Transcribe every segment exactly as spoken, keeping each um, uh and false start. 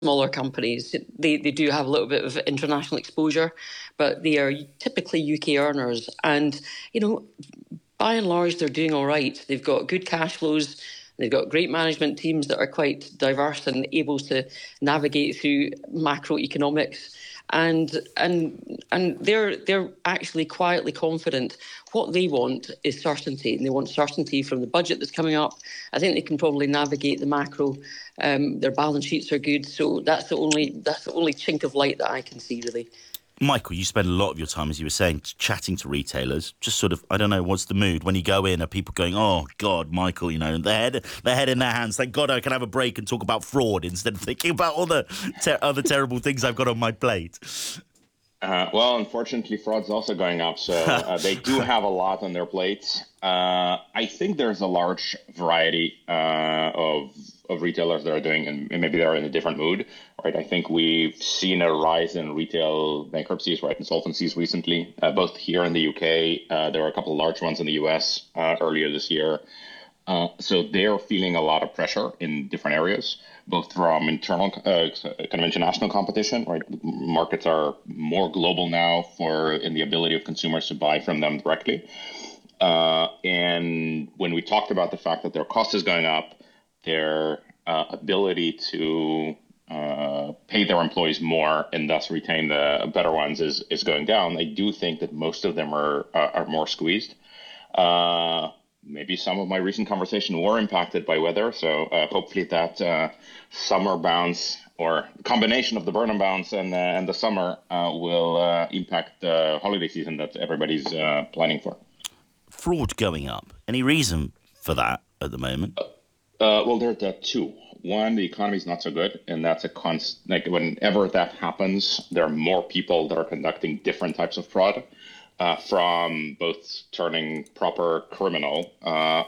smaller companies. They, they do have a little bit of international exposure, but they are typically U K earners. And, you know, by and large, they're doing all right. They've got good cash flows. They've got great management teams that are quite diverse and able to navigate through macroeconomics. And and and they're they're actually quietly confident. What they want is certainty, and they want certainty from the budget that's coming up. I think they can probably navigate the macro. Um, their balance sheets are good, so that's the only that's the only chink of light that I can see, really. Michael, you spend a lot of your time, as you were saying, chatting to retailers. Just sort of, I don't know, what's the mood when you go in? Are people going, "Oh God, Michael, you know, their head, their head in their hands. Thank God I can have a break and talk about fraud instead of thinking about all the ter- other terrible things I've got on my plate." Uh, well, unfortunately, fraud's also going up, so uh, they do have a lot on their plates. Uh, I think there's a large variety uh, of of retailers that are doing, and maybe they're in a different mood, right? I think we've seen a rise in retail bankruptcies, right, insolvencies recently, uh, both here in the U K. Uh, there were a couple of large ones in the U S uh, earlier this year. Uh, so they're feeling a lot of pressure in different areas, both from internal, uh, kind of international competition, right? Markets are more global now for in the ability of consumers to buy from them directly. Uh, and when we talked about the fact that their cost is going up, their uh, ability to uh, pay their employees more and thus retain the better ones is is going down, I do think that most of them are are, are more squeezed. Uh, maybe some of my recent conversation were impacted by weather, so uh, hopefully that uh, summer bounce or combination of the Burnham bounce and uh, and the summer uh, will uh, impact the holiday season that everybody's uh, planning for. Fraud going up. Any reason for that at the moment? Uh, well, there are two. One, the economy is not so good, and that's a constant. Like whenever that happens, there are more people that are conducting different types of fraud, uh, from both turning proper criminal uh,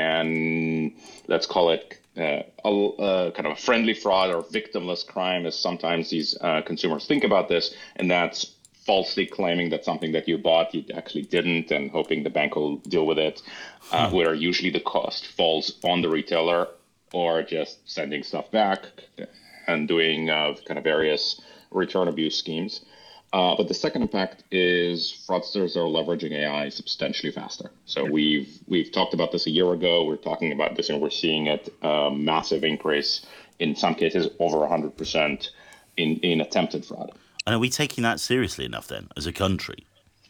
and let's call it uh, a, a kind of a friendly fraud or victimless crime, as sometimes these uh, consumers think about this, and that's falsely claiming that something that you bought you actually didn't and hoping the bank will deal with it, uh, hmm. where usually the cost falls on the retailer or just sending stuff back and doing uh, kind of various return abuse schemes. Uh, but the second impact is fraudsters are leveraging A I substantially faster. So we've we've talked about this a year ago. We're talking about this and we're seeing it a massive increase, in some cases over one hundred percent in, in attempted fraud. And are we taking that seriously enough then, as a country?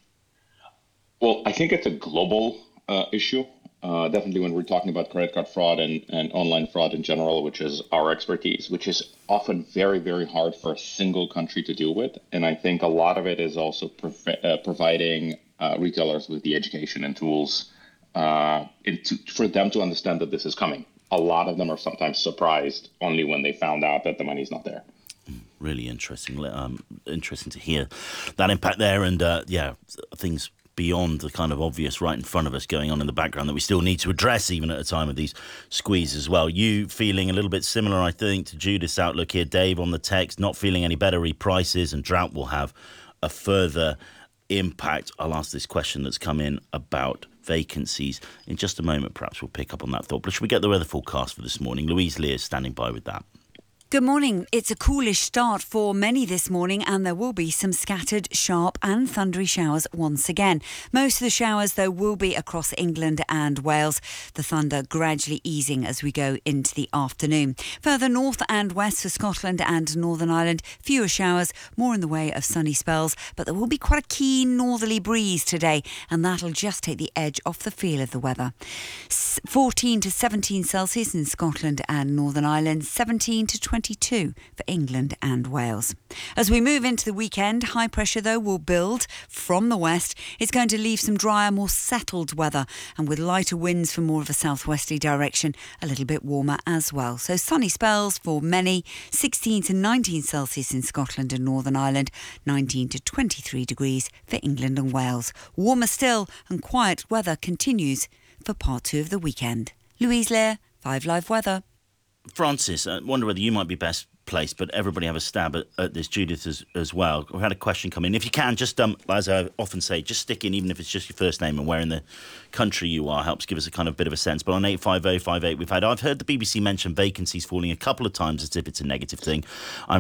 Well, I think it's a global uh, issue. Uh, definitely when we're talking about credit card fraud and, and online fraud in general, which is our expertise, which is often very, very hard for a single country to deal with. And I think a lot of it is also prov- uh, providing uh, retailers with the education and tools uh, into, for them to understand that this is coming. A lot of them are sometimes surprised only when they found out that the money's not there. Really interesting. Um, interesting to hear that impact there, and uh, yeah, things beyond the kind of obvious right in front of us going on in the background that we still need to address, even at a time of these squeezes as well. You feeling a little bit similar, I think, to Judith's outlook here, Dave, on the text, not feeling any better. Reprices and drought will have a further impact. I'll ask this question that's come in about vacancies in just a moment. Perhaps we'll pick up on that thought. But should we get the weather forecast for this morning? Louise Lear is standing by with that. Good morning. It's a coolish start for many this morning, and there will be some scattered, sharp and thundery showers once again. Most of the showers, though, will be across England and Wales, the thunder gradually easing as we go into the afternoon. Further north and west for Scotland and Northern Ireland, fewer showers, more in the way of sunny spells, but there will be quite a keen northerly breeze today, and that'll just take the edge off the feel of the weather. fourteen to seventeen Celsius in Scotland and Northern Ireland, seventeen to twenty twenty-two for England and Wales. As we move into the weekend, high pressure, though, will build from the west. It's going to leave some drier, more settled weather, and with lighter winds from more of a southwesterly direction, a little bit warmer as well. So sunny spells for many, sixteen to nineteen Celsius in Scotland and Northern Ireland, nineteen to twenty-three degrees for England and Wales. Warmer still, and quiet weather continues for part two of the weekend. Louise Lear, Five Live Weather. Francis, I wonder whether you might be best placed, but everybody have a stab at, at this, Judith as, as well. We had a question come in. If you can, just um, as I often say, just stick in, even if it's just your first name and where in the country you are, helps give us a kind of bit of a sense. But on eight five oh five eight, we've had, I've heard the B B C mention vacancies falling a couple of times as if it's a negative thing. I'm